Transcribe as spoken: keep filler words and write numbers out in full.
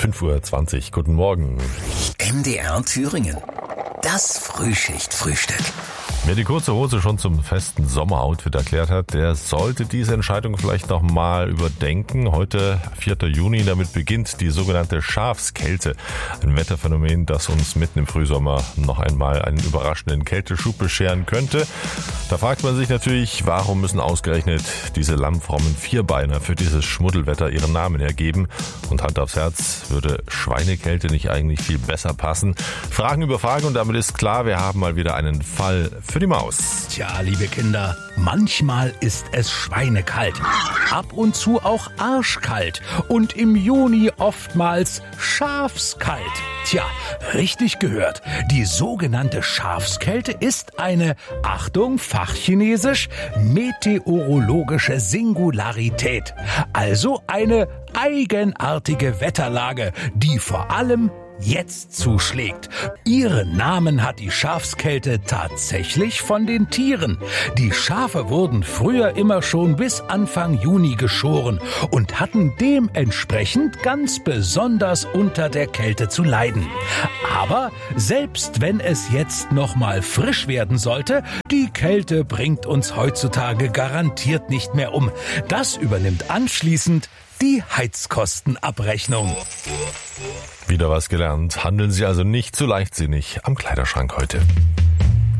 fünf Uhr zwanzig. Guten Morgen. M D R Thüringen. Das Frühschicht-Frühstück. Wer die kurze Hose schon zum festen Sommeroutfit erklärt hat, der sollte diese Entscheidung vielleicht noch mal überdenken. Heute, vierter Juni, damit beginnt die sogenannte Schafskälte. Ein Wetterphänomen, das uns mitten im Frühsommer noch einmal einen überraschenden Kälteschub bescheren könnte. Da fragt man sich natürlich, warum müssen ausgerechnet diese lammfrommen Vierbeiner für dieses Schmuddelwetter ihren Namen hergeben? Und Hand aufs Herz, würde Schweinekälte nicht eigentlich viel besser passen? Fragen über Fragen und damit ist klar, wir haben mal wieder einen Fall für die Maus. Tja, liebe Kinder, manchmal ist es schweinekalt, ab und zu auch arschkalt und im Juni oftmals schafskalt. Tja, richtig gehört, die sogenannte Schafskälte ist eine, Achtung, fachchinesisch, meteorologische Singularität. Also eine eigenartige Wetterlage, die vor allem jetzt zuschlägt. Ihren Namen hat die Schafskälte tatsächlich von den Tieren. Die Schafe wurden früher immer schon bis Anfang Juni geschoren und hatten dementsprechend ganz besonders unter der Kälte zu leiden. Aber selbst wenn es jetzt noch mal frisch werden sollte, die Kälte bringt uns heutzutage garantiert nicht mehr um. Das übernimmt anschließend die Heizkostenabrechnung. Wieder was gelernt. Handeln Sie also nicht zu leichtsinnig am Kleiderschrank heute.